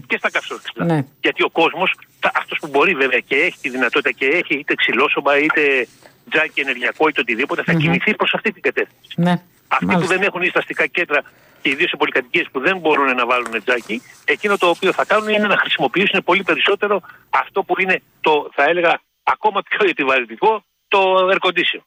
και στα καυσόξυλα. Ναι. Γιατί ο κόσμος, αυτός που μπορεί βέβαια και έχει τη δυνατότητα και έχει είτε ξυλόσωμα είτε τζάκι ενεργειακό είτε οτιδήποτε, θα κινηθεί προς αυτή την κατεύθυνση. Ναι. Αυτοί που δεν έχουν ή στα αστικά κέντρα και ιδίως σε πολυκατοικίες που δεν μπορούν να βάλουν τζάκι, εκείνο το οποίο θα κάνουν είναι να χρησιμοποιήσουν πολύ περισσότερο αυτό που είναι το, θα έλεγα, ακόμα πιο επιβαρυντικό, το air condition.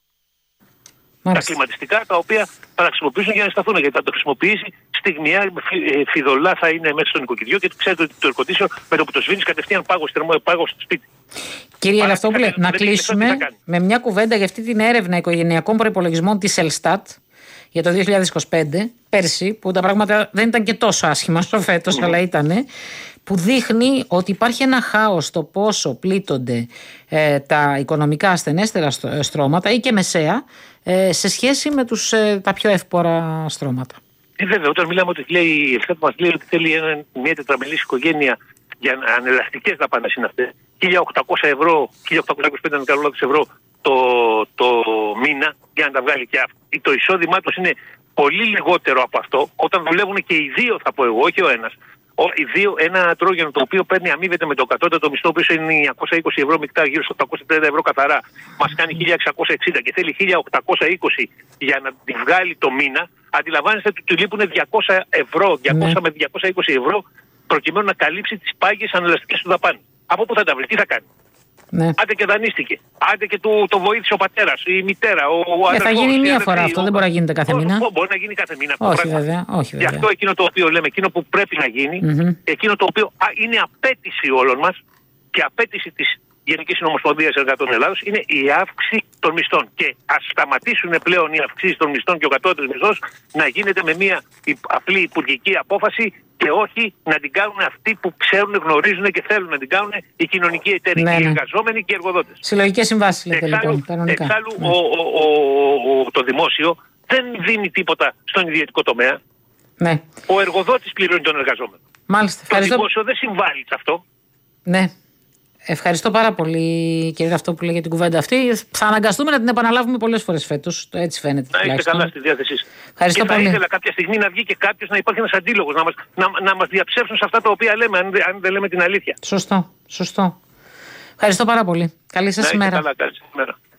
Τα κλιματιστικά τα οποία θα χρησιμοποιήσουν για να σταθούν. Γιατί θα το χρησιμοποιήσει στιγμιαία, φιδωλά θα είναι μέσα στο νοικοκυριό και ξέρετε ότι το air condition με το που το σβήνει κατευθείαν πάγο στο σπίτι. Κύριε Ελαφτόπουλε, να κλείσουμε με μια κουβέντα για αυτή την έρευνα οικογενειακών προϋπολογισμών της Ελστάτ για το 2025, πέρσι, που τα πράγματα δεν ήταν και τόσο άσχημα όσο φέτος, αλλά ήτανε, που δείχνει ότι υπάρχει ένα χάος στο πόσο πλήττονται τα οικονομικά ασθενέστερα στρώματα ή και μεσαία σε σχέση με τα πιο εύπορα στρώματα. Βέβαια, όταν μιλάμε ότι η Ελστάτ μας λέει ότι θέλει μια τετραμελής οικογένεια για ανελαστικές δαπάνες είναι αυτές, 1.800 ευρώ, 1.825 ευρώ το μήνα για να τα βγάλει και αυτό. Το εισόδημά τους είναι πολύ λιγότερο από αυτό, όταν δουλεύουν και οι δύο, θα πω εγώ, όχι ο ένας. Οι δύο, ένα τρόγενο το οποίο παίρνει αμείβεται με το κατώτατο μισθό, που είναι 920 ευρώ μεικτά, γύρω στα 830 ευρώ καθαρά, μας κάνει 1.660 και θέλει 1.820 για να τη βγάλει το μήνα. Αντιλαμβάνεστε ότι του λείπουν 200 ευρώ, 200 με 220 ευρώ, προκειμένου να καλύψει τις πάγιες ανελαστικές του δαπάνες. Από πού θα τα βρει, τι θα κάνει. Ναι. Άντε και δανείστηκε. Άντε και το βοήθησε ο πατέρας, η μητέρα, ο αδερφός. Θα γίνει μία φορά αυτό, δεν μπορεί να γίνεται κάθε μήνα. Μπορεί να γίνει κάθε μήνα. Όχι βέβαια. Γι' αυτό εκείνο το οποίο λέμε, εκείνο που πρέπει να γίνει, εκείνο το οποίο είναι απέτηση όλων μας και απέτηση της Γενικής Συνομοσπονδίας Εργατών Ελλάδος, είναι η αύξηση των μισθών. Και ας σταματήσουν πλέον οι αυξήσεις των μισθών και ο κατώτερος μισθός να γίνεται με μια απλή υπουργική απόφαση και όχι να την κάνουν αυτοί που ξέρουν, γνωρίζουν και θέλουν να την κάνουν οι κοινωνικοί εταίροι, οι εργαζόμενοι και οι εργοδότες. Συλλογικές συμβάσεις λέτε λοιπόν. Εξάλλου το δημόσιο δεν δίνει τίποτα στον ιδιωτικό τομέα. Ναι. Ο εργοδότης πληρώνει τον εργαζόμενο. Μάλιστα. Το δημόσιο δεν συμβάλλει σε αυτό. Ναι. Ευχαριστώ πάρα πολύ, κύριε Ραυτόπουλε, για την κουβέντα αυτή. Θα αναγκαστούμε να την επαναλάβουμε πολλές φορές φέτος. Έτσι φαίνεται. Να είστε καλά στη διάθεσή σας. Ευχαριστώ πολύ. Θα ήθελα κάποια στιγμή να βγει και κάποιος, να υπάρχει ένας αντίλογος, να μας διαψεύσουν σε αυτά τα οποία λέμε, αν δεν λέμε την αλήθεια. Σωστό. Ευχαριστώ πάρα πολύ. Καλή σας ημέρα. Καλά, καλή σας ημέρα.